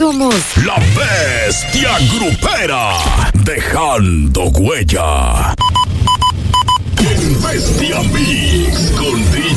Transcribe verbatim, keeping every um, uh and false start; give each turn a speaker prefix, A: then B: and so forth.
A: somos
B: La Bestia Grupera, dejando huella. El Bestia Mix con D